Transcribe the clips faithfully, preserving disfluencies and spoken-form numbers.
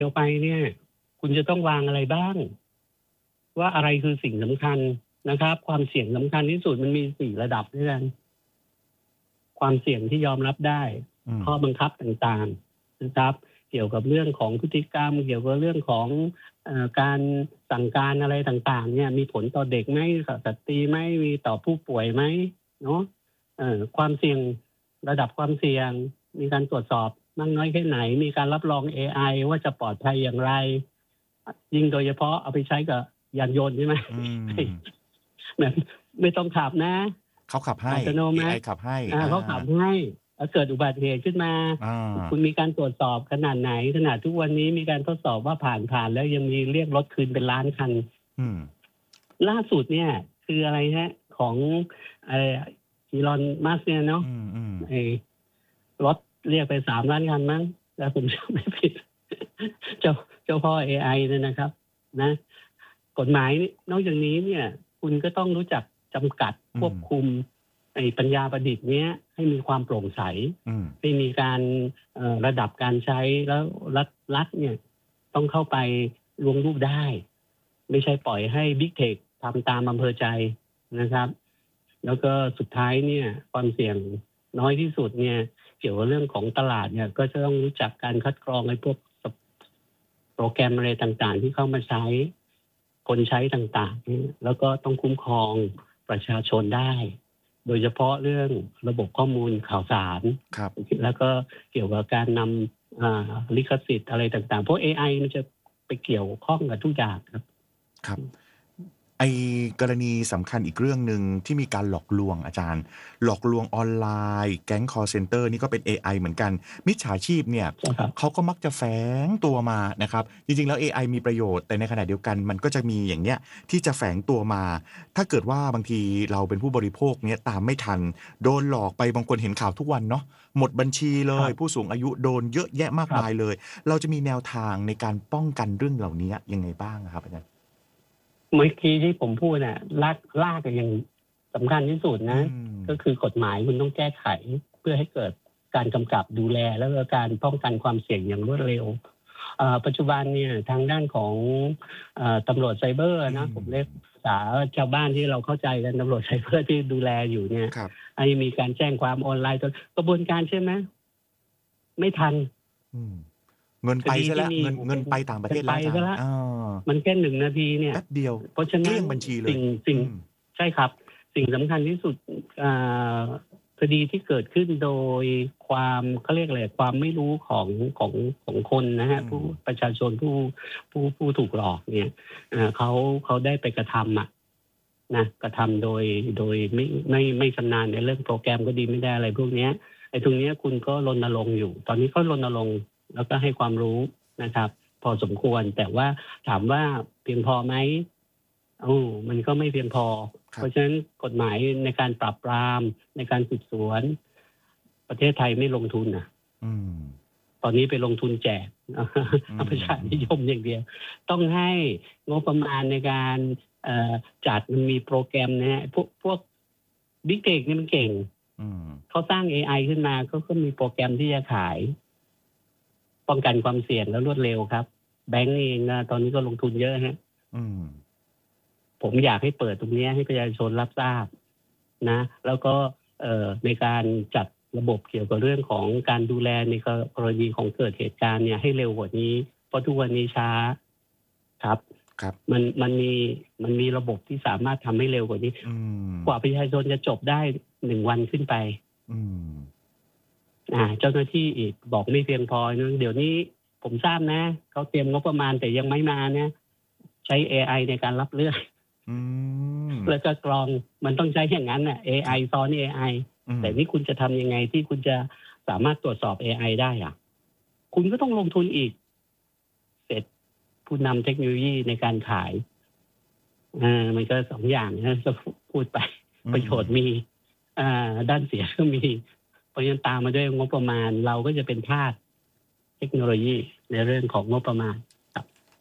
เดี๋ยวไปเนี่ย คุณจะต้องวางอะไรบ้าง ว่าอะไรคือสิ่งสำคัญนะครับ ความเสี่ยงสำคัญที่สุดมันมีสี่ระดับด้วยกัน ความเสี่ยงที่ยอมรับได้อืมข้อบังคับต่างๆนะครับ เกี่ยวกับเรื่องของพฤติกรรม เกี่ยวกับเรื่องของเอ่อการสั่งการอะไรต่างๆ เนี่ย มีผลต่อเด็กไหม ต่อสตรีไหม มีต่อผู้ป่วยไหมเนาะ เอ่อ ความเสี่ยง ระดับความเสี่ยง มีการตรวจสอบมากน้อยแค่ไหน มีการรับรองเอไอว่าจะปลอดภัยอย่างไร ยิ่งโดยเฉพาะเอาไปใช้กับยานยนต์ใช่ไหมอืมแบบไม่ต้องขับนะเขาขับให้อัตโนเอมัไอติขับให้อ่าอาเขาขับให้ แล้วเกิดอุบัติเหตุขึ้นมาอาคุณมีการตรวจสอบขนาดไหน ขนาดทุกวันนี้มีการทดสอบว่าผ่าน ผ่านแล้วยังมีเรียกรถคืนเป็นล้านคันอืมล่าสุดเนี่ย คืออะไรครับ ของเอ่อ Elon Musk เนี่ยเนาะอืม ๆไอ้รถเรียกไปสามล้านคันมั้ง ถ้าผมจำไม่ผิด เจ้า เจ้าพ่อเอไอเนี่ยนะครับนะ กฎหมายนอกจากนี้เนี่ย คุณก็ต้องรู้จักจำกัดอืมควบคุมไอ้ปัญญาประดิษฐ์เนี้ยให้มีความโปร่งใสอืมให้มีการ เอ่อ ระดับการใช้ แล้วรัฐ รัฐเนี่ยต้องเข้าไปลวงลูกได้ ไม่ใช่ปล่อยให้ Big Tech ทำตามอำเภอใจนะครับ แล้วก็สุดท้ายเนี่ย ความเสี่ยงน้อยที่สุดเนี่ย เกี่ยวกับเรื่องของตลาดเนี่ย ก็จะต้องรู้จักการคัดกรองไอ้พวก ส โปรแกรมอะไรต่างๆ ที่เข้ามาใช้ คนใช้ต่างๆ เนี่ย แล้วก็ต้องคุ้มครองประชาชนได้ โดยเฉพาะเรื่องระบบข้อมูลข่าวสารครับแล้วก็เกี่ยวกับการนำ อ่า ลิขสิทธิ์อะไรต่างๆ เพราะเอไอมันจะไปเกี่ยวข้องกับทุกอย่างครับครับ ไอ้กรณีสำคัญอีกเรื่องหนึ่งที่มีการหลอกลวงอาจารย์ หลอกลวงออนไลน์ แก๊งคอลเซนเตอร์นี่ก็เป็นเอไอเหมือนกัน มิจฉาชีพเนี่ยใช่ครับเขาก็มักจะแฝงตัวมานะครับ จริง ๆ แล้วเอไอมีประโยชน์ แต่ในขณะเดียวกันมันก็จะมีอย่างเงี้ยที่จะแฝงตัวมา ถ้าเกิดว่าบางทีเราเป็นผู้บริโภคเนี่ยตามไม่ทัน โดนหลอกไป บางคนเห็นข่าวทุกวันเนาะ หมดบัญชีเลครัยบผู้สูงอายุโดนเยอะแยะมากครัมาบยเลย เราจะมีแนวทางในการป้องกันเรื่องเหล่านี้ยังไงบ้างอะครับอาจารย์? เมื่อกี้ที่ผมพูดน่ะ ราก รากอะอย่างสำคัญที่สุดอืนะมก็คือกฎหมายคุณต้องแก้ไข เพื่อให้เกิดการกำกับดูแล แล้วก็การป้องกันความเสี่ยงอย่างรวดเร็ว อ่า ปัจจุบันเนี่ยทางด้านของ อ่า ตำรวจไซเบอร์อือะนะ ผมเรียกมภาษาชาวบ้านที่เราเข้าใจกัน ตำรวจ ไซเบอร์ ที่ดูแลอยู่เนี่ยครับให้มีการแจ้งความออนไลน์ จน กระบวนการใช่ไหม ไม่ทันอืม เงินคไปดีเสียทีแล่้วมีเงินอยู่เงินเป็นไปต่างประเทศมันแล้ไปวอาจารเสียย์แล้วเออมันแค่ หนึ่ง นาทีเนี่แปย๊บเดียวเพราะฉะเกนัลี้นยงบัญชีเลสิ่ยง สิ่งอืมใช่ครับ สิ่งสำคัญที่สุด อ่า คดีที่เกิดขึ้นโดยความ เขาเรียกอะไร ความไม่รู้ของ ของ ของคนนะครับอืผู้มประชาชน ผู้ ผู้ ผู้ถูกหลอกเนี่ย อ่า เขา เขาได้ไปกระทำอะนะ กระทำโดย โดยไม่ ไม่ ไม่ชำนาญในเรื่องโปรแกรมก็ดี ไม่ได้อะไรพวกเนี้ย ไอ้ตรงเนี้ยคุณก็รณรงค์อยู่ ตอนนี้ก็รณรงค์ แล้วก็ให้ความรู้นะครับ พอสมควร แต่ว่าถามว่าเพียงพอไหม โอ้ มันก็ไม่เพียงพอครเพับราะฉะนั้นกฎหมายในการปราบปราม ในการสืบสวน ประเทศไทยไม่ลงทุนน่ะอืมตอนนี้ไปลงทุนแจกอืเอาประชานิยมมอย่างเดียว ต้องให้งบประมาณในการ เอ่อ จัด มันมีโปรแกรมนะ พวก พวก Big Tech นี่มันเก่งอืมเขาสร้างเอไอขึ้นมา เขาก็มีโปรแกรมที่จะขาย ป้องกันความเสี่ยงและรวดเร็วครับ แบงก์เองนะตอนนี้ก็ลงทุนเยอะครับอืมผมอยากให้เปิดตรงเนี้ยให้ประชาชนรับทราบนะ แล้วก็ เอ่อ ในการจัดระบบเกี่ยวกับเรื่องของการดูแลใน ก กรณีของเกิดเหตุการณ์เนี่ยให้เร็วกว่านี้ เพราะทุกวันนี้ช้า ครับครับมัน มันมี มันมีระบบที่สามารถทำให้เร็วกว่านี้อืมกว่าประชาชนจะจบได้ หนึ่ง วันขึ้นไปอืมอ่า เจ้าหน้าที่อีกบอกไม่เพียงพอ เดี๋ยวนี้ผมทราบนะ เขาเตรียมงบประมาณแต่ยังไม่มานะ ใช้เอไอในการรับเรื่องอืมแล้วก็กรอง มันต้องใช้อย่างนั้นน่ะ เอไอครับซ้อนเอไออืมแต่นี่คุณจะทำยังไงที่คุณจะสามารถตรวจสอบเอไอได้อะ คุณก็ต้องลงทุนอีก เสร็จ ผู้นำเทคโนโลยีในการขาย เออ มันก็ สอง อย่างนะ ก็พูดไปอืประโยชน์มมี อ่า ด้านเสียก็มี เพราะฉะนั้นตามมาด้วยงบประมาณ เราก็จะเป็นทาสเทคโนโลยีในเรื่องของงบประมาณ ครับครับ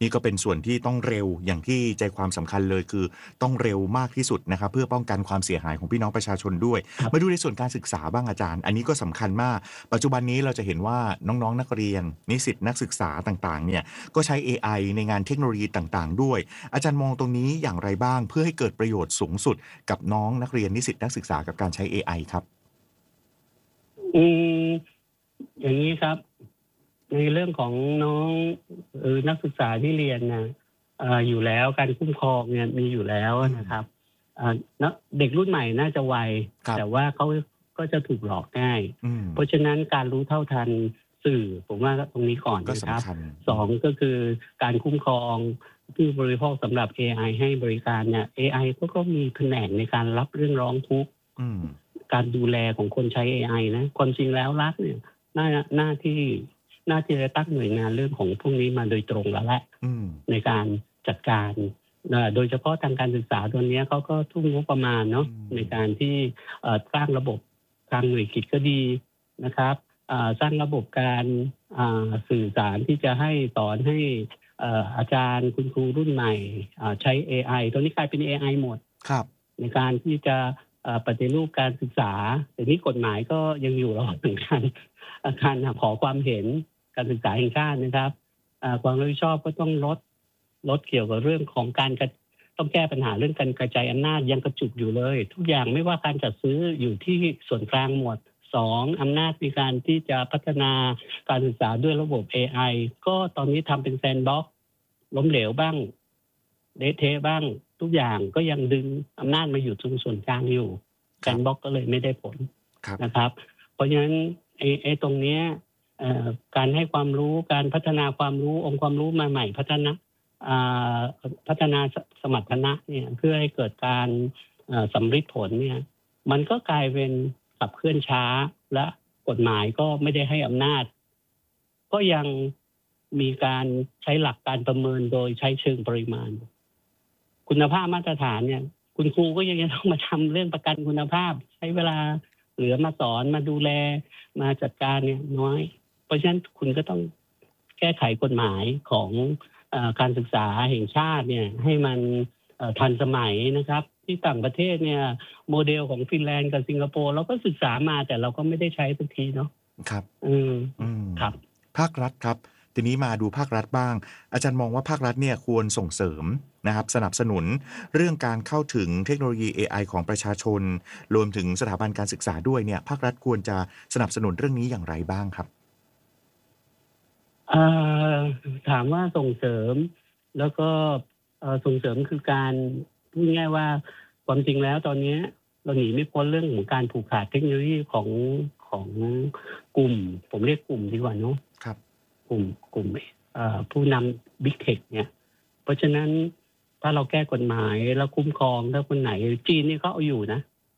นี่ก็เป็นส่วนที่ต้องเร็วอย่างที่ใจความสำคัญเลยคือต้องเร็วมากที่สุดนะครับเพื่อป้องกันความเสียหายของพี่น้องประชาชนด้วยมาดูในส่วนการศึกษาบ้างอาจารย์อันนี้ก็สำคัญมากปัจจุบันนี้เราจะเห็นว่าน้องๆนักเรียนนิสิตนักศึกษาต่างๆเนี่ยก็ใช้ เอ ไอ ในงานเทคโนโลยีต่างๆด้วยอาจารย์มองตรงนี้อย่างไรบ้างเพื่อให้เกิดประโยชน์สูงสุดกับน้องนักเรียนนิสิตนักศึกษากับการใช้ เอ ไอ ครับอืมอย่างนี้ครับในเรื่องของน้องเออนักศึกษาที่เรียนนะเอ่ออยู่แล้วการคุ้มครองเนี่ยมีอยู่แล้วนะครับอ่านะเด็กรุ่นใหม่น่าจะไวแต่ว่าเขาก็จะถูกหลอกง่ายเพราะฉะนั้นการรู้เท่าทันสื่อผมว่าตรงนี้ก่อนนะครับสองก็คือการคุ้มครองผู้บริโภคสำหรับ เอ ไอ ให้บริการเนี่ย เอ ไอ ก็ก็มีแผนกในการรับเรื่องร้องทุกข์การดูแลของคนใช้ เอ ไอ นะความจริงแล้วรัฐเนี่ยหน้าหน้าที่หน้าที่จะตั้งหน่วยงานเรื่องของพวกนี้มาโดยตรงแล้วแหละในการจัดการโดยเฉพาะทางการศึกษาตัวนี้เขาก็ทุ่มงบประมาณเนาะในการที่สร้างระบบทางหน่วยกิจก็ดีนะครับสร้างระบบการสื่อสารที่จะให้สอนให้อาจารย์คุณครูรุ่นใหม่ใช้ เอ ไอ ตัวนี้กลายเป็น เอ ไอ หมดในการที่จะปฏิรูปการศึกษาแต่นี้กฎหมายก็ยังอยู่รอถึงการการขอความเห็นการศึกษาแห่งชาตินะครับความรับผิดชอบก็ต้องลดลดเกี่ยวกับเรื่องของการต้องแก้ปัญหาเรื่องการกระจายอำนาจยังกระจุกอยู่เลยทุกอย่างไม่ว่าการจัดซื้ออยู่ที่ส่วนกลางหมดสองอำนาจในการที่จะพัฒนาการศึกษาด้วยระบบ เอ ไอ ก็ตอนนี้ทำเป็นแซนด์บ็อกซ์ล้มเหลวบ้างเละเทะบ้างทุกอย่างก็ยังดึงอำนาจมาอยู่ตรงส่วนกลางอยู่แซนด์บ็อกซ์ก็เลยไม่ได้ผลนะครับเพราะฉะนั้นไอ้ไอ้ตรงเนี้ยการให้ความรู้การพัฒนาความรู้องค์ความรู้มาใหม่พัฒนาพัฒนาสมรรถนะเนี่ยเพื่อให้เกิดการสำฤทธิ์ผลเนี่ยมันก็กลายเป็นขับเคลื่อนช้าและกฎหมายก็ไม่ได้ให้อำนาจก็ยังมีการใช้หลักการประเมินโดยใช้เชิงปริมาณคุณภาพมาตรฐานเนี่ยคุณครูก็ยังต้องมาทำเรื่องประกันคุณภาพใช้เวลาเหลือมาสอนมาดูแลมาจัดการเนี่ยน้อยเพราะฉะนั้นคุณก็ต้องแก้ไขกฎหมายของเอ่อการศึกษาแห่งชาติเนี่ยให้มันเอ่อทันสมัยนะครับที่ต่างประเทศเนี่ยโมเดลของฟินแลนด์กับสิงคโปร์เราก็ศึกษามาแต่เราก็ไม่ได้ใช้สักทีเนาะครับอืมอืมครับภาครัฐครับทีนี้มาดูภาครัฐบ้างอาจารย์มองว่าภาครัฐเนี่ยควรส่งเสริมนะครับสนับสนุนเรื่องการเข้าถึงเทคโนโลยี เอ ไอ ของประชาชนรวมถึงสถาบันการศึกษาด้วยเนี่ยภาครัฐควรจะสนับสนุนเรื่องนี้อย่างไรบ้างครับเอ่อถามว่าส่งเสริมแล้วก็เอ่อส่งเสริมคือการพูดง่ายว่าความจริงแล้วตอนนี้เราหนีไม่พ้นเรื่องของการผูกขาดเทคโนโลยีของของกลุ่มผมเรียกกลุ่มดีกว่าเนาะครับกลุ่มกลุ่มเอ่อผู้นำ Big Tech เนี่ยเพราะฉะนั้นถ้าเราแก้กฎหมายแล้วคุ้มครองถ้าคนไหนจีนนี่เขาเอาอยู่นะ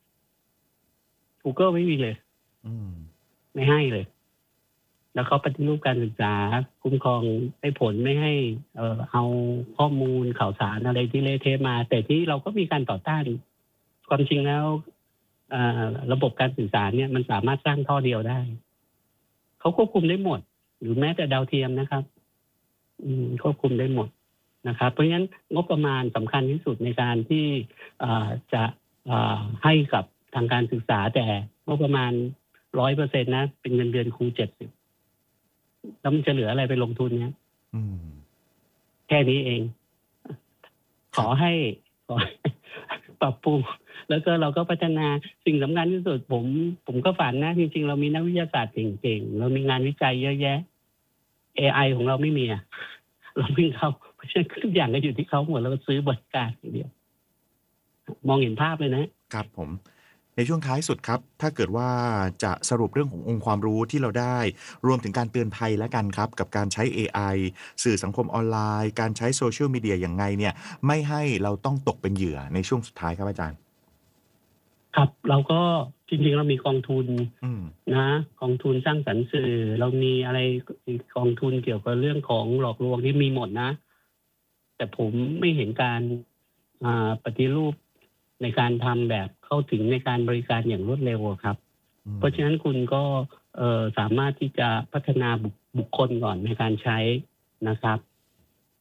Google ไม่มีเลยไม่ให้เลยแล้วเขาปฏิรูปการศึกษาคุ้มครองให้ผลไม่ให้เอ่อเอาข้อมูลข่าวสารอะไรที่เละเทะมาแต่ที่เราก็มีการต่อต้านความจริงแล้วระบบการสื่อสารเนี่ยมันสามารถสร้างท่อเดียวได้เขาควบคุมได้หมดหรือแม้แต่ดาวเทียมนะครับควบคุมได้หมดนะครับเพราะฉะนั้นงบประมาณสำคัญที่สุดในการที่จะให้กับทางการศึกษาแต่งบประมาณร้อยเปอร์เซ็นต์นะเป็นเงินเดือนครูเจ็ดสิบแล้วมันจะเหลืออะไรไปลงทุนเนี่ยแค่นี้เองขอให้ขอปรับปรุงแล้วก็เราก็พัฒนาสิ่งสำคัญที่สุดผมผมก็ฝันนะจริงๆเรามีนักวิทยาศาสตร์เก่งๆเรามีงานวิจัยเยอะแยะ เอ ไอ ของเราไม่มีอ่ะเราเพิ่งเข้าเพราะฉะนั้นทุกอย่างก็อยู่ที่เขาหมดแล้วก็ซื้อบริการอย่างเดียวมองเห็นภาพเลยนะครับผมในช่วงท้ายสุดครับถ้าเกิดว่าจะสรุปเรื่องขององค์ความรู้ที่เราได้รวมถึงการเตือนภัยและกันครับกับการใช้ เอ ไอ สื่อสังคมออนไลน์การใช้โซเชียลมีเดียอย่างไงเนี่ยไม่ให้เราต้องตกเป็นเหยื่อในช่วงสุดท้ายครับอาจารย์ครับเราก็จริงๆเรามีกองทุนนะกองทุนสร้างสรรค์สื่อเรามีอะไรกองทุนเกี่ยวกับเรื่องของหลอกลวงที่มีหมดนะแต่ผมไม่เห็นการปฏิรูปในการทำแบบเข้าถึงในการบริการอย่างรวดเร็วครับเพราะฉะนั้นคุณก็สามารถที่จะพัฒนาบุคคลก่อนในการใช้นะครับ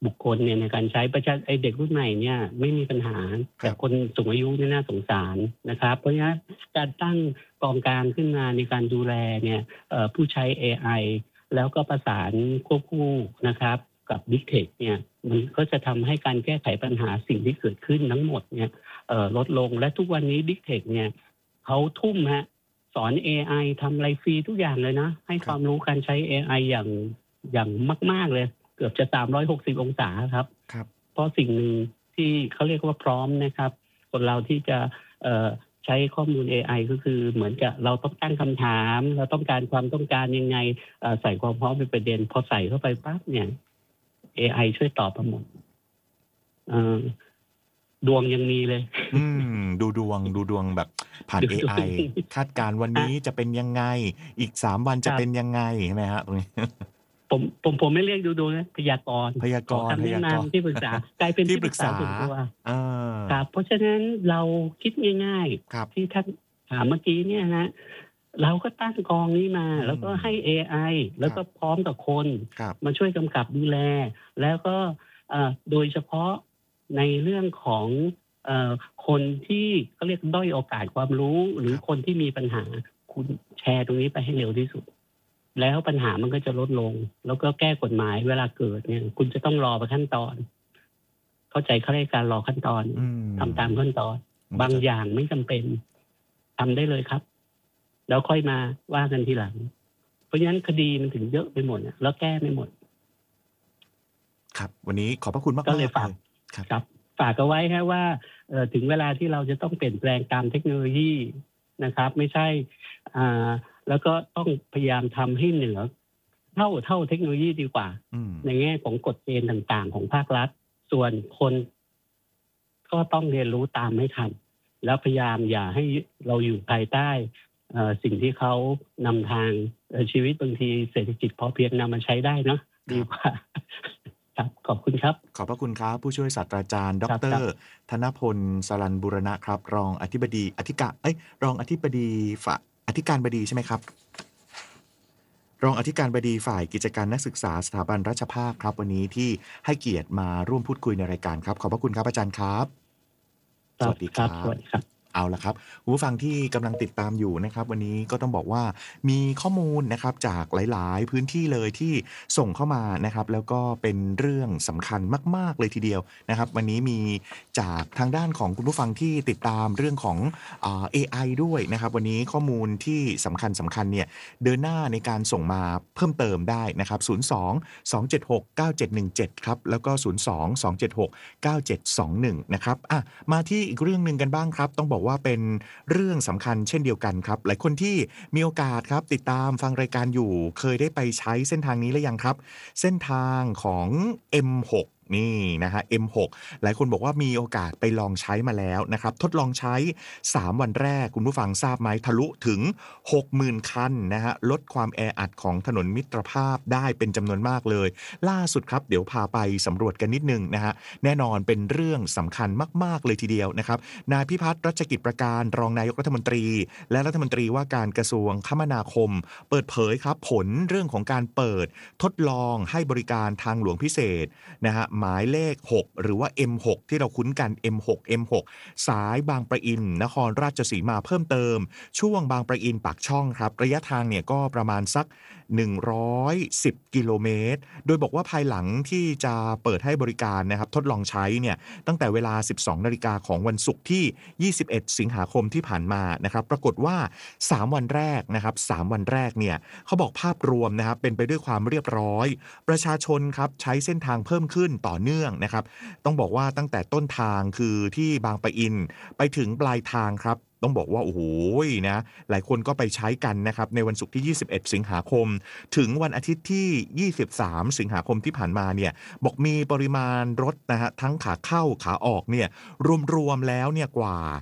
บุคคลเนี่ยในการใช้ประชาไอเด็กรุ่นใหม่เนี่ยไม่มีปัญหาคแต่รับคนสูงอายุเนี่ยน่าสงสารนะครับ เพราะฉะนั้นการตั้งกองกลางขึ้นมาในการดูแลเนี่ยเอ่อผู้ใช้ เอ ไอ แล้วก็ประสานควบคู่นะครับกับ Big Tech เนี่ยมันก็จะทำให้การแก้ไขปัญหาสิ่งที่เกิดขึ้นทั้งหมดเนี่ยเอ่อลดลงและทุกวันนี้ Big Tech เนี่ยเขาทุ่มฮะสอน เอ ไอ ทำอะไรฟรีทุกอย่างเลยนะ ให้คครับ วามรู้การใช้ เอ ไอ อย่างอย่างมาก ๆ เลย เกือบจะสามร้อยหกสิบองศาครับครับเพราะสิ่งหนึ่งที่เขาเรียกว่าพร้อมนะครับ คนเราที่จะเอ่อใช้ข้อมูล เอ ไอ ก็คือเหมือนกับเราต้องตั้งคำถาม เราต้องการความต้องการยังไงเอ่อใส่ความพร้อมเป็นประเด็น พอใส่เข้าไปปั๊บเนี่ย เอ ไอ ช่วยตอบมาหมดเอ่อดวงยังมีเลยอืม ดูดวง ดูดวงแบบผ่านดูเอดวไองคาดการณ์วันฮะนี้จะเป็นยังไง อีก สาม วันคจะรับเป็นยังไง ใช่ไหมครับตรงนี้ผม ผม ผมไม่เรียกดูดวงนะ พยากรณ์พยาขกอรณ์คำพแนะยากรณ์นำ ที่ปรึกษา กลายเป็นที่ที่ปปรึรึกกษาษาส่วนตัวเออครับ เพราะฉะนั้นเราคิดง่ายครับๆ ที่ท่านถามเมื่อกี้เนี่ยนะ เราก็ตั้งกองนี้มาอืแล้วก็ให้มเอไอ แล้วคก็รับพร้อมกับคนครับมาช่วยกำกับดูแล แล้วก็เอ่อโดยเฉพาะในเรื่องของเอ่อคนที่เขาเรียกด้อยโอกาสความรู้ หรืคอรับคนที่มีปัญหา คุณแชร์ตรงนี้ไปให้เร็วที่สุด แล้วปัญหามันก็จะลดลง แล้วก็แก้กฎหมายเวลาเกิดเนี่ย คุณจะต้องรอไปขั้นตอน เข้าใจข้าราชการรอขั้นตอนอืมทำตามขั้นตอนมันบาก็งจะอย่างไม่จำเป็น ทำได้เลยครับ แล้วค่อยมาว่ากันทีหลัง เพราะฉะนั้นคดีมันถึงเยอะไปหมดอะ แล้วแก้ไม่หมดครับ วันนี้ขอบพระคุณก็มาเลกยๆฝาเลกย ครับครับ ฝากเอาไว้ครับว่า เอ่อ ถึงเวลาที่เราจะต้องเปลี่ยนแปลงตามเทคโนโลยีนะครับ ไม่ใช่ อ่า แล้วก็ต้องพยายามทำให้เหนือ เท่า เท่าเทคโนโลยีดีกว่าอืมในแง่ของกฎเกณฑ์ต่าง ๆ ของภาครัฐ ส่วนคนก็ต้องเรียนรู้ตามให้ทัน แล้วพยายามอย่าให้เราอยู่ภายใต้ เอ่อ สิ่งที่เขานำทาง เอ่อ ชีวิตบางทีเศรษฐกิจพอเพียงนำมาใช้ได้เนาะคดีรับกว่า ครับ ขอบคุณครับขอบพระคุณครับ ผู้ช่วยศาสตราจารย์ ดครับร. ธนพล สรัญบูรณะครับ รองอธิบดี อธิกะ เอ๊ย รองอธิบดีฝะ อธิการบดีใช่ไหมครับ? รองอธิการบดีฝ่ายกิจการนักศึกษาสถาบันราชภาครับ วันนี้ที่ให้เกียรติมาร่วมพูดคุยในรายการครับ ขอบพระคุณครับอาจารย์ครับคสรับวัสดีคครัรบับสวัสดีครับเอาล่ะครับ คุณผู้ฟังที่กำลังติดตามอยู่นะครับ วันนี้ก็ต้องบอกว่ามีข้อมูลนะครับจากหลาย ๆ พื้นที่เลยที่ส่งเข้ามานะครับ แล้วก็เป็นเรื่องสำคัญมาก ๆ เลยทีเดียวนะครับ วันนี้มีจากทางด้านของคุณผู้ฟังที่ติดตามเรื่องของ อ่า เอไอด้วยนะครับ วันนี้ข้อมูลที่สำคัญ ๆ เนี่ยเดินหน้าในการส่งมาเพิ่มเติมได้นะครับ ศูนย์ สอง สอง เจ็ด หก เก้า เจ็ด หนึ่ง เจ็ด ครับ แล้วก็ ศูนย์ สอง สอง เจ็ด หก เก้า เจ็ด สอง หนึ่ง นะครับ อะ มาที่อีกเรื่องหนึ่งกันบ้างครับ ต้องบอกว่าเป็นเรื่องสำคัญเช่นเดียวกันครับ หลายคนที่มีโอกาสครับติดตามฟังรายการอยู่ เคยได้ไปใช้เส้นทางนี้หรือยังครับ? เส้นทางของ เอ็ม หก นี่นะครับ เอ็ม หก หลายคนบอกว่ามีโอกาสไปลองใช้มาแล้วนะครับ ทดลองใช้ สาม วันแรก คุณผู้ฟังทราบไหม ทะลุถึง หกหมื่น คันนะครับ ลดความแออัดของถนนมิตรภาพได้เป็นจำนวนมากเลย ล่าสุดครับ เดี๋ยวพาไปสำรวจกันนิดหนึ่งนะครับ แน่นอนเป็นเรื่องสำคัญมาก ๆ เลยทีเดียวนะครับ นายพิพัฒน์ รัชกิจประการ รองนายกรัฐมนตรี และรัฐมนตรีว่าการกระทรวงคมนาคม เปิดเผยครับผลเรื่องของการเปิดทดลองให้บริการทางหลวงพิเศษนะครับ หมายเลข หก หรือว่า เอ็ม หก ที่เราคุ้นกัน เอ็ม หก เอ็ม หก สายบางปะอิน นครราชสีมาเพิ่มเติม ช่วงบางปะอิน ปากช่องครับ ระยะทางเนี่ยก็ประมาณสัก หนึ่งร้อยสิบ กิโลเมตร โดยบอกว่าภายหลังที่จะเปิดให้บริการนะครับ ทดลองใช้เนี่ยตั้งแต่เวลา สิบสอง นาฬิกาของวันศุกร์ที่ ยี่สิบเอ็ด สิงหาคมที่ผ่านมานะครับ ปรากฏว่า สาม วันแรกนะครับ สาม วันแรกเนี่ยเขาบอกภาพรวมนะครับเป็นไปด้วยความเรียบร้อย ประชาชนครับใช้เส้นทางเพิ่มขึ้นต่อเนื่องนะครับ ต้องบอกว่าตั้งแต่ต้นทางคือที่บางปะอินไปถึงปลายทางครับ ต้องบอกว่า โอ้โฮ นะ หลายคนก็ไปใช้กันนะครับในวันศุกร์ที่ ยี่สิบเอ็ด สิงหาคม ถึงวันอาทิตย์ที่ ยี่สิบสาม สิงหาคมที่ผ่านมาเนี่ยบอกมีปริมาณรถนะครับทั้งขาเข้าขาออกเนี่ยรวม ๆ แล้วเนี่ยกว่า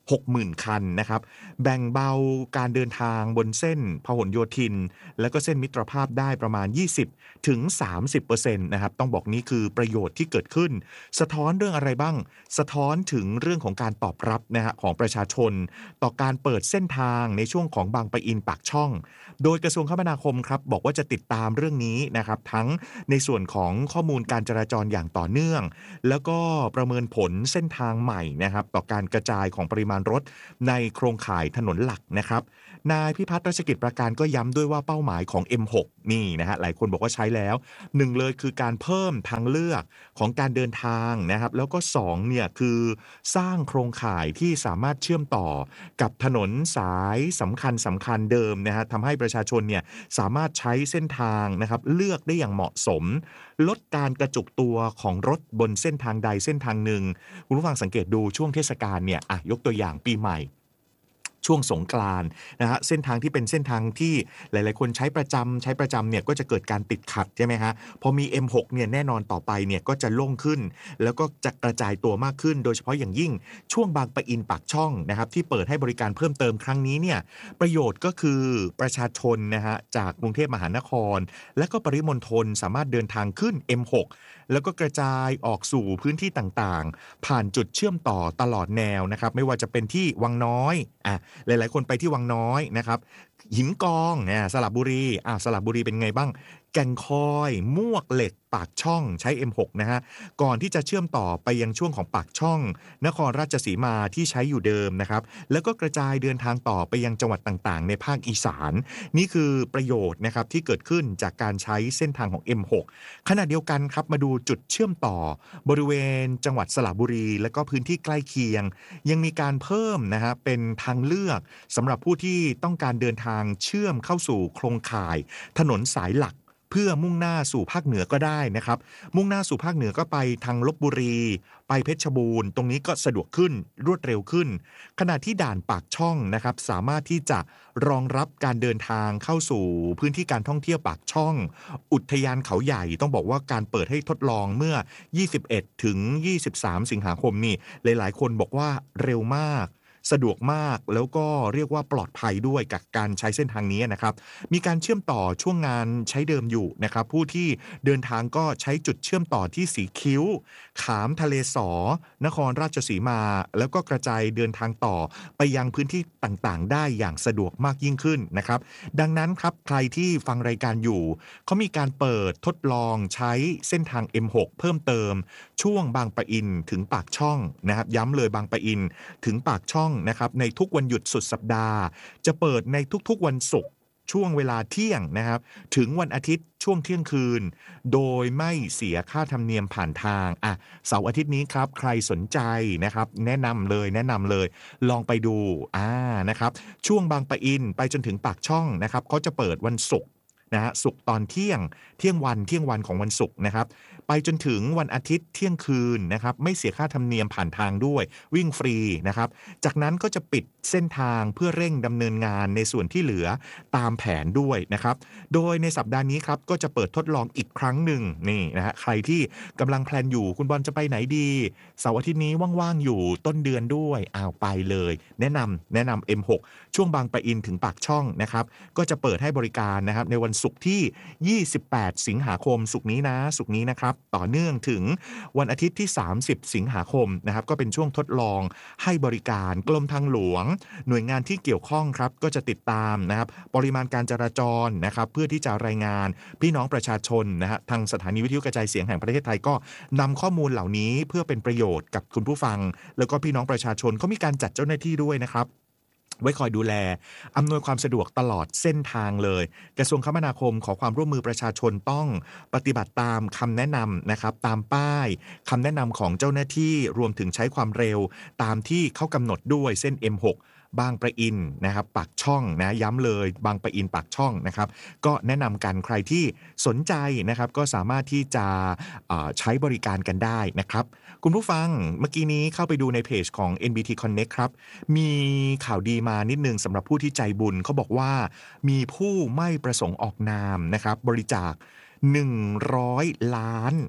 หกหมื่น คันนะครับแบ่งเบาการเดินทางบนเส้นพหลโยธินและก็เส้นมิตรภาพได้ประมาณ ยี่สิบถึงสามสิบเปอร์เซ็นต์ นะครับต้องบอกนี้คือประโยชน์ที่เกิดขึ้นสะท้อนเรื่องอะไรบ้างสะท้อนถึงเรื่องของการตอบรับนะฮะของประชาชนต่อการเปิดเส้นทางในช่วงของบางปะอินปากช่องโดยกระทรวงคมนาคมครับบอกว่าจะติดตามเรื่องนี้นะครับทั้งในส่วนของข้อมูลการจราจรอย่างต่อเนื่องแล้วก็ประเมินผลเส้นทางใหม่นะครับต่อการกระจายของปริมาณรถในโครงข่ายถนนหลักนะครับนายพิพัฒน์รัชกิจประการก็ย้ำด้วยว่าเป้าหมายของ เอ็ม หก นี่นะฮะหลายคนบอกว่าใช้แล้วหนึ่งเลยคือการเพิ่มทางเลือกของการเดินทางนะครับแล้วก็สองเนี่ยคือสร้างโครงข่ายที่สามารถเชื่อมต่อกับถนนสายสำคัญสำคัญเดิมนะฮะทำให้ประชาชนเนี่ยสามารถใช้เส้นทางนะครับเลือกได้อย่างเหมาะสมลดการกระจุกตัวของรถบนเส้นทางใดเส้นทางหนึ่งคุณผู้ฟังสังเกตดูช่วงเทศกาลเนี่ยอ่ะยกตัวอย่างปีใหม่ช่วงสงกรานต์นะฮะเส้นทางที่เป็นเส้นทางที่หลายๆคนใช้ประจำใช้ประจำเนี่ยก็จะเกิดการติดขัดใช่ไหมฮะพอมี เอ็ม หก เนี่ยแน่นอนต่อไปเนี่ยก็จะโล่งขึ้นแล้วก็จะกระจายตัวมากขึ้นโดยเฉพาะอย่างยิ่งช่วงบางปะอินปากช่องนะครับที่เปิดให้บริการเพิ่มเติมครั้งนี้เนี่ยประโยชน์ก็คือประชาชนนะฮะจากกรุงเทพมหานครและก็ปริมณฑลสามารถเดินทางขึ้น เอ็ม หก แล้วก็กระจายออกสู่พื้นที่ต่างๆผ่านจุดเชื่อมต่อตลอดแนวนะครับไม่ว่าจะเป็นที่วังน้อยอ่ะหลายๆคนไปที่วังน้อยนะครับหินกองเนี่ยสระบุรีอ่ะสระบุรีเป็นไงบ้างแก่งคอยมวกเหล็กปากช่องใช้ เอ็ม หก นะฮะก่อนที่จะเชื่อมต่อไปยังช่วงของปากช่องนครราชสีมาที่ใช้อยู่เดิมนะครับแล้วก็กระจายเดินทางต่อไปยังจังหวัดต่างๆในภาคอีสานนี่คือประโยชน์นะครับที่เกิดขึ้นจากการใช้เส้นทางของ เอ็ม หก ขณะเดียวกันครับมาดูจุดเชื่อมต่อบริเวณจังหวัดสระบุรีและก็พื้นที่ใกล้เคียงยังมีการเพิ่มนะฮะเป็นทางเลือกสำหรับผู้ที่ต้องการเดินทางเชื่อมเข้าสู่โครงข่ายถนนสายหลักเพื่อมุ่งหน้าสู่ภาคเหนือก็ได้นะครับมุ่งหน้าสู่ภาคเหนือก็ไปทางลพบุรีไปเพชรบูรณ์ตรงนี้ก็สะดวกขึ้นรวดเร็วขึ้นขณะที่ด่านปากช่องนะครับสามารถที่จะรองรับการเดินทางเข้าสู่พื้นที่การท่องเที่ยวปากช่องอุทยานเขาใหญ่ต้องบอกว่าการเปิดให้ทดลองเมื่อยี่สิบเอ็ดถึงยี่สิบสามสิงหาคมนี่หลายๆคนบอกว่าเร็วมากสะดวกมากแล้วก็เรียกว่าปลอดภัยด้วยกับการใช้เส้นทางนี้นะครับมีการเชื่อมต่อช่วงงานใช้เดิมอยู่นะครับผู้ที่เดินทางก็ใช้จุดเชื่อมต่อที่สีคิ้วขามทะเลสอนครราชสีมาแล้วก็กระจายเดินทางต่อไปยังพื้นที่ต่างๆได้อย่างสะดวกมากยิ่งขึ้นนะครับดังนั้นครับใครที่ฟังรายการอยู่เขามีการเปิดทดลองใช้เส้นทาง เอ็ม หก เพิ่มเติมช่วงบางปะอินถึงปากช่องนะครับย้ำเลยบางปะอินถึงปากช่องนะครับในทุกวันหยุดสุดสัปดาห์จะเปิดในทุกๆวันศุกร์ช่วงเวลาเที่ยงนะครับถึงวันอาทิตย์ช่วงเที่ยงคืนโดยไม่เสียค่าธรรมเนียมผ่านทางอ่ะเสาร์อาทิตย์นี้ครับใครสนใจนะครับแนะนำเลยแนะนำเลยลองไปดูอ่านะครับช่วงบางปะอินไปจนถึงปากช่องนะครับเขาจะเปิดวันศุกร์นะฮะศุกร์ตอนเที่ยงเที่ยงวันเที่ยงวันของวันศุกร์นะครับไปจนถึงวันอาทิตย์เที่ยงคืนนะครับไม่เสียค่าธรรมเนียมผ่านทางด้วยวิ่งฟรีนะครับจากนั้นก็จะปิดเส้นทางเพื่อเร่งดำเนินงานในส่วนที่เหลือตามแผนด้วยนะครับโดยในสัปดาห์นี้ครับก็จะเปิดทดลองอีกครั้งหนึ่งนี่นะฮะใครที่กำลังแพลนอยู่คุณบอลจะไปไหนดีเสาร์อาทิตย์นี้ว่างๆอยู่ต้นเดือนด้วยอ้าวไปเลยแนะนำแนะนำ เอ็ม หก ช่วงบางปะอินถึงปากช่องนะครับก็จะเปิดให้บริการนะครับในวันศุกร์ที่ยี่สิบแปดสิงหาคมศุกร์นี้นะศุกร์นี้นะครับต่อเนื่องถึงวันอาทิตย์ที่สามสิบสิงหาคมนะครับก็เป็นช่วงทดลองให้บริการกรมทางหลวงหน่วยงานที่เกี่ยวข้องครับก็จะติดตามนะครับปริมาณการจราจรนะครับเพื่อที่จะรายงานพี่น้องประชาชนนะฮะทางสถานีวิทยุกระจายเสียงแห่งประเทศไทยก็นำข้อมูลเหล่านี้เพื่อเป็นประโยชน์กับคุณผู้ฟังแล้วก็พี่น้องประชาชนเขามีการจัดเจ้าหน้าที่ด้วยนะครับไว้คอยดูแลอำนวยความสะดวกตลอดเส้นทางเลยกระทรวงคมนาคมขอความร่วมมือประชาชนต้องปฏิบัติตามคำแนะนำนะครับตามป้ายคำแนะนำของเจ้าหน้าที่รวมถึงใช้ความเร็วตามที่เขากำหนดด้วยเส้น เอ็ม หกบางปะอินนะครับปากช่องนะย้ำเลยบางปะอินปากช่องนะครับก็แนะนำกันใครที่สนใจนะครับก็สามารถที่จะใช้บริการกันได้นะครับคุณผู้ฟังเมื่อกี้นี้เข้าไปดูในเพจของ เอ็น บี ที Connect ครับมีข่าวดีมานิดนึงสำหรับผู้ที่ใจบุญเขาบอกว่ามีผู้ไม่ประสงค์ออกนามนะครับบริจาคหนึ่งร้อยล้าน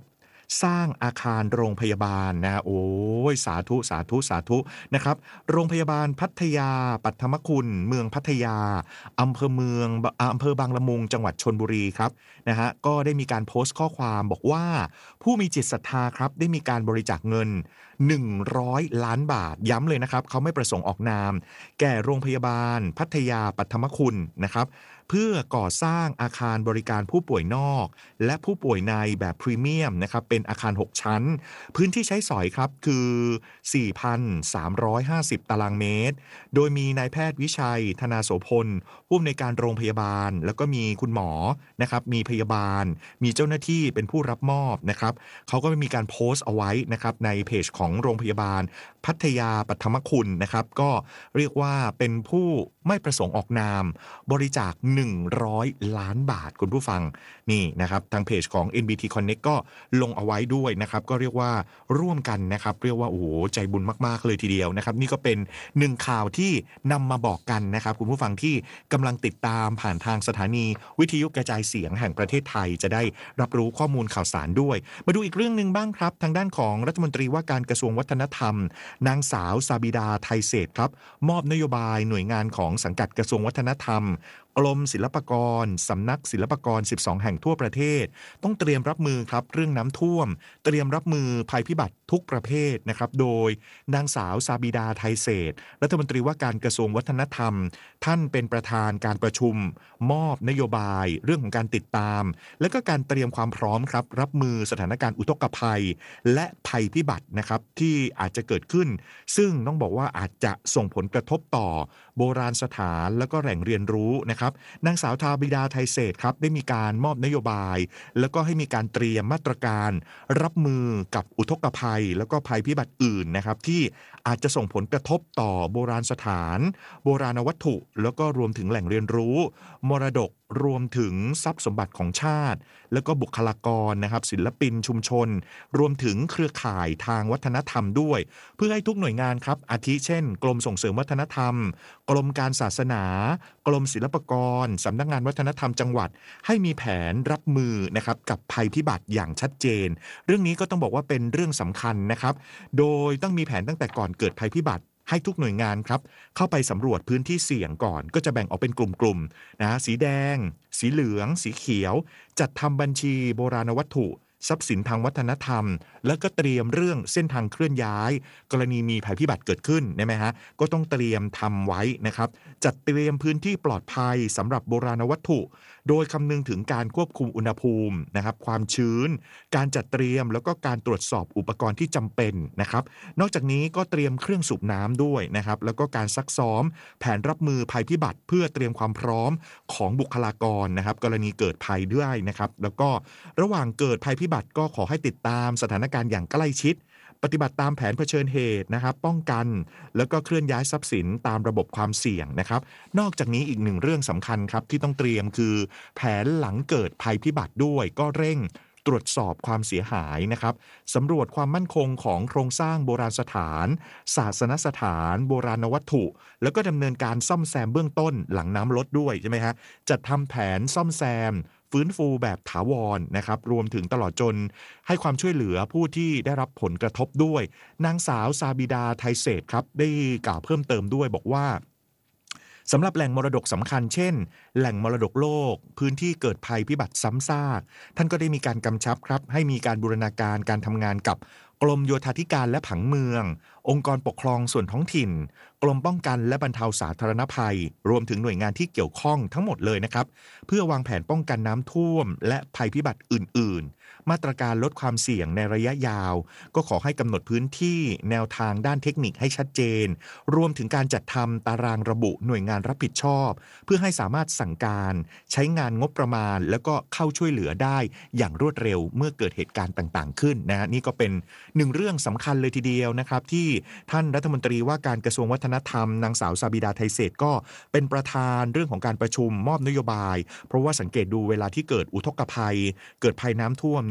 สร้างอาคารโรงพยาบาลนะโอ้ยสาธุสาธุสาธุนะครับโรงพยาบาลพัทยาปัทมคุณเมืองพัทยาอำเภอเมืองอำเภอบางละมุงจังหวัดชลบุรีครับนะฮะก็ได้มีการโพสต์ข้อความบอกว่าผู้มีจิตศรัทธาครับได้มีการบริจาคเงินหนึ่งร้อยล้านบาทย้ำเลยนะครับเขาไม่ประสงค์ออกนามแก่โรงพยาบาลพัทยาปัทมคุณนะครับเพื่อก่อสร้างอาคารบริการผู้ป่วยนอกและผู้ป่วยในแบบพรีเมียมนะครับเป็นอาคารหกชั้นพื้นที่ใช้สอยครับคือ สี่พันสามร้อยห้าสิบ ตารางเมตรโดยมีนายแพทย์วิชัยธนาโสพลผู้อำนวยการโรงพยาบาลแล้วก็มีคุณหมอนะครับมีพยาบาลมีเจ้าหน้าที่เป็นผู้รับมอบนะครับเขาก็มีการโพสต์เอาไว้นะครับในเพจของโรงพยาบาลพัทยาปัทมคุณนะครับก็เรียกว่าเป็นผู้ไม่ประสงค์ออกนามบริจาคหนึ่งร้อยล้านบาทคุณผู้ฟังนี่นะครับทางเพจของ เอ็น บี ที Connect ก็ลงเอาไว้ด้วยนะครับก็เรียกว่าร่วมกันนะครับเรียกว่าโอ้โหใจบุญมากๆเลยทีเดียวนะครับนี่ก็เป็นหนึ่งข่าวที่นำมาบอกกันนะครับคุณผู้ฟังที่กำลังติดตามผ่านทางสถานีวิทยุกระจายเสียงแห่งประเทศไทยจะได้รับรู้ข้อมูลข่าวสารด้วยมาดูอีกเรื่องนึงบ้างครับทางด้านของรัฐมนตรีว่าการกระทรวงวัฒนธรรมนางสาวซาบิดาไทยเศรษฐ์ครับมอบนโยบายหน่วยงานของสังกัดกระทรวงวัฒนธรรมกรมศิลปากรสำนักศิลปากรสิบสองแห่งทั่วประเทศต้องเตรียมรับมือครับเรื่องน้ำท่วมเตรียมรับมือภัยพิบัติทุกประเภทนะครับโดยนางสาวซาบิดาไทยเศรษฐ์รัฐมนตรีว่าการกระทรวงวัฒนธรรมท่านเป็นประธานการประชุมมอบนโยบายเรื่องของการติดตามและก็การเตรียมความพร้อมครับรับมือสถานการณ์อุทกภัยและภัยพิบัตินะครับที่อาจจะเกิดขึ้นซึ่งต้องบอกว่าอาจจะส่งผลกระทบต่อโบราณสถานและก็แหล่งเรียนรู้นะครับนางสาวทาบิดาไทยเศรษฐ์ครับได้มีการมอบนโยบายแล้วก็ให้มีการเตรียมมาตรการรับมือกับอุทกภัยแล้วก็ภัยพิบัติอื่นนะครับที่อาจจะส่งผลกระทบต่อโบราณสถานโบราณวัตถุแล้วก็รวมถึงแหล่งเรียนรู้มรดกรวมถึงทรัพย์สมบัติของชาติแล้วก็บุคลากรนะครับศิลปินชุมชนรวมถึงเครือข่ายทางวัฒนธรรมด้วยเพื่อให้ทุกหน่วยงานครับอาทิเช่นกรมส่งเสริมวัฒนธรรมกรมการศาสนากรมศิลปากรสำนักงานวัฒนธรรมจังหวัดให้มีแผนรับมือนะครับกับภัยพิบัติอย่างชัดเจนเรื่องนี้ก็ต้องบอกว่าเป็นเรื่องสำคัญนะครับโดยต้องมีแผนตั้งแต่ก่อนเกิดภัยพิบัติให้ทุกหน่วยงานครับเข้าไปสำรวจพื้นที่เสี่ยงก่อนก็จะแบ่งออกเป็นกลุ่มๆนะสีแดงสีเหลืองสีเขียวจัดทำบัญชีโบราณวัตถุทรัพย์สินทางวัฒนธรรมแล้วก็เตรียมเรื่องเส้นทางเคลื่อนย้ายกรณีมีภัยพิบัติเกิดขึ้นใช่ไหมฮะก็ต้องเตรียมทำไว้นะครับจัดเตรียมพื้นที่ปลอดภัยสำหรับโบราณวัตถุโดยคำนึงถึงการควบคุมอุณหภูมินะครับความชื้นการจัดเตรียมแล้วก็การตรวจสอบอุปกรณ์ที่จำเป็นนะครับนอกจากนี้ก็เตรียมเครื่องสูบน้ำด้วยนะครับแล้วก็การซักซ้อมแผนรับมือภัยพิบัติเพื่อเตรียมความพร้อมของบุคลากรนะครับกรณีเกิดภัยด้วยนะครับแล้วก็ระหว่างเกิดภัยพิบัติก็ขอให้ติดตามสถานการณ์อย่างใกล้ชิดปฏิบัติตามแผนเผชิญเหตุนะครับป้องกันแล้วก็เคลื่อนย้ายทรัพย์สินตามระบบความเสี่ยงนะครับนอกจากนี้อีกหนึ่งเรื่องสำคัญครับที่ต้องเตรียมคือแผนหลังเกิดภัยพิบัติด้วยก็เร่งตรวจสอบความเสียหายนะครับสำรวจความมั่นคงของโครงสร้างโบราณสถานศาสนสถานโบราณวัตถุแล้วก็ดำเนินการซ่อมแซมเบื้องต้นหลังน้ำลดด้วยใช่ไหมฮะจัดทำแผนซ่อมแซมฟื้นฟูแบบถาวรนะครับรวมถึงตลอดจนให้ความช่วยเหลือผู้ที่ได้รับผลกระทบด้วยนางสาวซาบิดาไทยเศรษฐ์ครับได้กล่าวเพิ่มเติมด้วยบอกว่าสำหรับแหล่งมรดกสำคัญเช่นแหล่งมรดกโลกพื้นที่เกิดภัยพิบัติซ้ำซากท่านก็ได้มีการกำชับครับให้มีการบูรณาการการทำงานกับกรมโยธาธิการและผังเมืององค์กรปกครองส่วนท้องถิ่นกรมป้องกันและบรรเทาสาธารณภัยรวมถึงหน่วยงานที่เกี่ยวข้องทั้งหมดเลยนะครับเพื่อวางแผนป้องกันน้ำท่วมและภัยพิบัติอื่นๆมาตรการลดความเสี่ยงในระยะยาวก็ขอให้กำหนดพื้นที่แนวทางด้านเทคนิคให้ชัดเจนรวมถึงการจัดทำตารางระบุหน่วยงานรับผิดชอบเพื่อให้สามารถสั่งการใช้งานงบประมาณแล้วก็เข้าช่วยเหลือได้อย่างรวดเร็วเมื่อเกิดเหตุการณ์ต่างๆขึ้นนะนี่ก็เป็นหนึ่งเรื่องสำคัญเลยทีเดียวนะครับที่ท่านรัฐมนตรีว่าการกระทรวงวัฒนธรรมนางสาวซาบิดาไทยเศรษฐ์ก็เป็นประธานเรื่องของการประชุมมอบนโยบายเพราะว่าสังเกตดูเวลาที่เกิดอุทกภัยเกิดภัยน้ำท่วมเนี่ย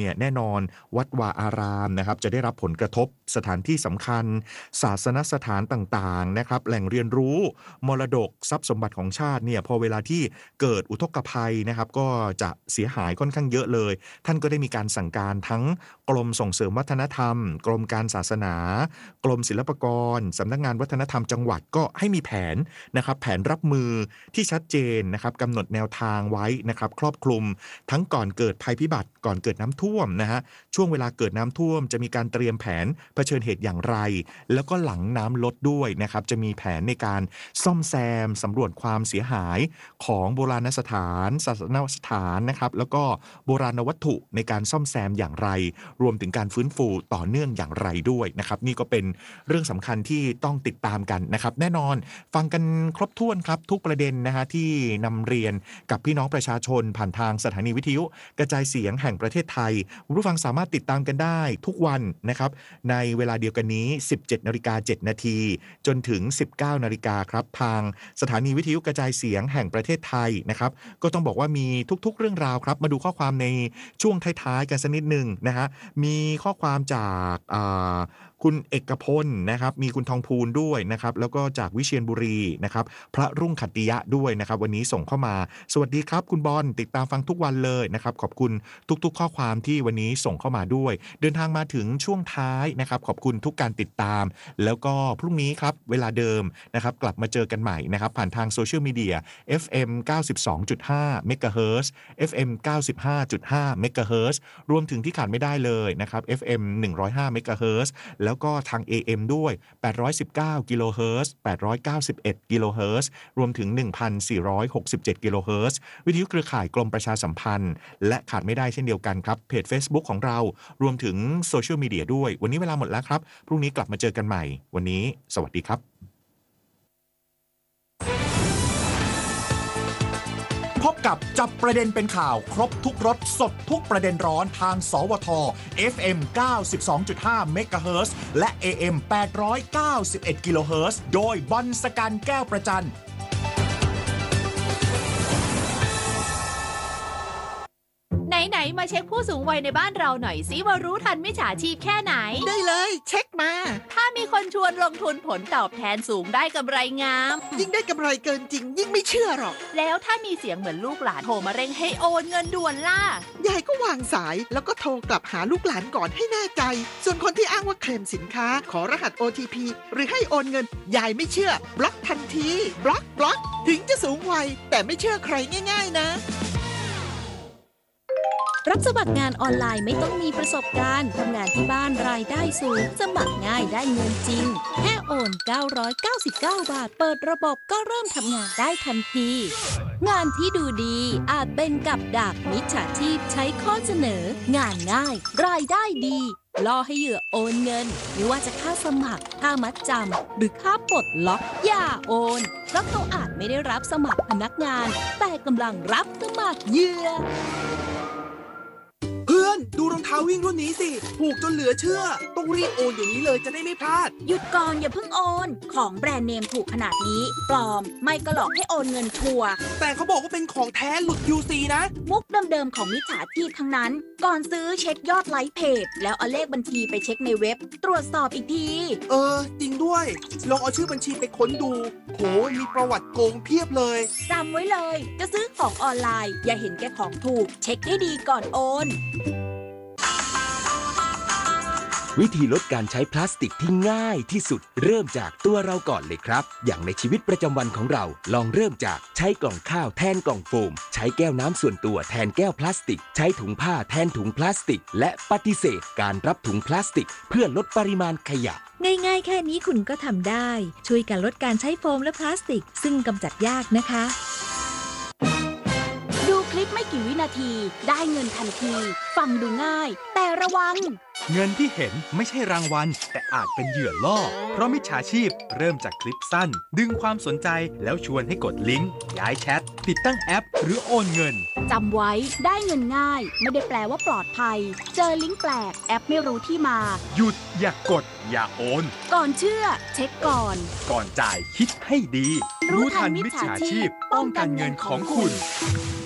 เนี่ยแน่นอนวัดวาอารามนะครับจะได้รับผลกระทบสถานที่สำคัญศาสนสถานต่างๆนะครับแหล่งเรียนรู้มรดกทรัพย์สมบัติของชาติเนี่ยพอเวลาที่เกิดอุทกภัยนะครับก็จะเสียหายค่อนข้างเยอะเลยท่านก็ได้มีการสั่งการทั้งกรมส่งเสริมวัฒนธรรมกรมการศาสนากรมศิลปากรสำนักงานวัฒนธรรมจังหวัดก็ให้มีแผนนะครับแผนรับมือที่ชัดเจนนะครับกำหนดแนวทางไว้นะครับครอบคลุมทั้งก่อนเกิดภัยพิบัติก่อนเกิดน้ำท่วมนะฮะช่วงเวลาเกิดน้ำท่วมจะมีการเตรียมแผนเผชิญเหตุอย่างไรแล้วก็หลังน้ำลดด้วยนะครับจะมีแผนในการซ่อมแซมสำรวจความเสียหายของโบราณสถานศาสนสถานนะครับแล้วก็โบราณวัตถุในการซ่อมแซมอย่างไรรวมถึงการฟื้นฟูต่อเนื่องอย่างไรด้วยนะครับนี่ก็เป็นเรื่องสำคัญที่ต้องติดตามกันนะครับแน่นอนฟังกันครบถ้วนครับทุกประเด็นนะฮะที่นำเรียนกับพี่น้องประชาชนผ่านทางสถานีวิทยุกระจายเสียงแห่งประเทศไทยคุณผู้ฟังสามารถติดตามกันได้ทุกวันนะครับในเวลาเดียวกันนี้ สิบเจ็ดนาฬิกาเจ็ดนาทีจนถึง สิบเก้านาฬิกาครับทางสถานีวิทยุกระจายเสียงแห่งประเทศไทยนะครับก็ต้องบอกว่ามีทุกๆเรื่องราวครับมาดูข้อความในช่วงท้ายๆกันสักนิดหนึ่งนะฮะมีข้อความจากคุณเอกพลนะครับมีคุณทองพูนด้วยนะครับแล้วก็จากวิเชียรบุรีนะครับพระรุ่งขัตติยะด้วยนะครับวันนี้ส่งเข้ามาสวัสดีครับคุณบอลติดตามฟังทุกวันเลยนะครับขอบคุณทุกๆข้อความที่วันนี้ส่งเข้ามาด้วยเดินทางมาถึงช่วงท้ายนะครับขอบคุณทุกการติดตามแล้วก็พรุ่งนี้ครับเวลาเดิมนะครับกลับมาเจอกันใหม่นะครับผ่านทางโซเชียลมีเดีย เอฟ เอ็ม เก้าสิบสองจุดห้า เมกะเฮิรตซ์ เอฟ เอ็ม เก้าสิบห้าจุดห้า เมกะเฮิรตซ์รวมถึงที่ขาดไม่ได้เลยนะครับ เอฟ เอ็ม หนึ่งร้อยห้า เมกะเฮิรตซ์แล้วก็ทาง เอ เอ็ม ด้วยแปดร้อยสิบเก้ากิโลเฮิรตซ์แปดร้อยเก้าสิบเอ็ดกิโลเฮิรตซ์รวมถึง หนึ่งพันสี่ร้อยหกสิบเจ็ดกิโลเฮิรตซ์วิทยุเครือข่ายกรมประชาสัมพันธ์และขาดไม่ได้เช่นเดียวกันครับเพจ Facebook ของเรารวมถึงโซเชียลมีเดียด้วยวันนี้เวลาหมดแล้วครับพรุ่งนี้กลับมาเจอกันใหม่วันนี้สวัสดีครับพบกับจับประเด็นเป็นข่าวครบทุกรสสดทุกประเด็นร้อนทางสวท เอฟ เอ็ม เก้าสิบสองจุดห้า เมกะเฮิรตซ์และ เอ เอ็ม แปดร้อยเก้าสิบเอ็ดกิโลเฮิรตซ์โดยบอลสกันแก้วประจันไหนๆมาเช็คผู้สูงวัยในบ้านเราหน่อยสิว่ารู้ทันมิจฉาชีพแค่ไหนได้เลยเช็คมาถ้ามีคนชวนลงทุนผลตอบแทนสูงได้กำไรงามยิ่งได้กำไรเกินจริงยิ่งไม่เชื่อหรอกแล้วถ้ามีเสียงเหมือนลูกหลานโทรมาเร่งให้โอนเงินด่วนล่ะยายก็วางสายแล้วก็โทรกลับหาลูกหลานก่อนให้แน่ใจส่วนคนที่อ้างว่าเคลมสินค้าขอรหัส โอ ที พี หรือให้โอนเงินยายไม่เชื่อบล็อกทันทีบล็อกบล็อกถึงจะสูงวัยแต่ไม่เชื่อใครง่ายๆนะรับสมัครงานออนไลน์ไม่ต้องมีประสบการณ์ทำงานที่บ้านรายได้สูงสมัครง่ายได้เงินจริงแค่โอนเก้าร้อยเก้าสิบเก้าบาทเปิดระบบก็เริ่มทำงานได้ทันทีงานที่ดูดีอาจเป็นกับดักมิจฉาชีพใช้ข้อเสนองานง่ายรายได้ดีล่อให้เหยื่อโอนเงินไม่ว่าจะค่าสมัครค่ามัดจำหรือค่าปลดล็อกอย่าโอนเพราะเขาอาจไม่ได้รับสมัครพนักงานแต่กำลังรับสมัครเหยื่อเพื่อนดูรองเท้าวิ่งรุ่นนี้สิถูกจนเหลือเชื่อต้องรีบโอนเดี๋ยวนี้เลยจะได้ไม่พลาดหยุดก่อนอย่าเพิ่งโอนของแบรนด์เนมถูกขนาดนี้ปลอมไม่ก็หลอกให้โอนเงินชัวร์แต่เขาบอกว่าเป็นของแท้หลุด ยู ซี นะมุกเดิมๆของมิจฉาชีพทั้งนั้นก่อนซื้อเช็คยอดไลค์เพจแล้วเอาเลขบัญชีไปเช็คในเว็บตรวจสอบอีกทีเออจริงด้วยลองเอาชื่อบัญชีไปค้นดูโหมีประวัติโกงเพียบเลยจำไว้เลยจะซื้อของออนไลน์อย่าเห็นแก่ของถูกเช็คให้ดีก่อนโอนวิธีลดการใช้พลาสติกที่ง่ายที่สุดเริ่มจากตัวเราก่อนเลยครับอย่างในชีวิตประจำวันของเราลองเริ่มจากใช้กล่องข้าวแทนกล่องโฟมใช้แก้วน้ำส่วนตัวแทนแก้วพลาสติกใช้ถุงผ้าแทนถุงพลาสติกและปฏิเสธการรับถุงพลาสติกเพื่อลดปริมาณขยะง่ายๆแค่นี้คุณก็ทำได้ช่วยกันลดการใช้โฟมและพลาสติกซึ่งกำจัดยากนะคะดูคลิปไม่กี่วินาทีได้เงินทันทีฟังดูง่ายแต่ระวังเงินที่เห็นไม่ใช่รางวัลแต่อาจเป็นเหยื่อล่อเพราะมิจฉาชีพเริ่มจากคลิปสั้นดึงความสนใจแล้วชวนให้กดลิงก์ย้ายแชทติดตั้งแอปหรือโอนเงินจำไว้ได้เงินง่ายไม่ได้แปลว่าปลอดภัยเจอลิงก์แปลกแอปไม่รู้ที่มาหยุดอย่ากดอย่าโอนก่อนเชื่อเช็คก่อนก่อนจ่ายคิดให้ดีรู้ทันมิจฉาชีพป้องกันเงินของคุณ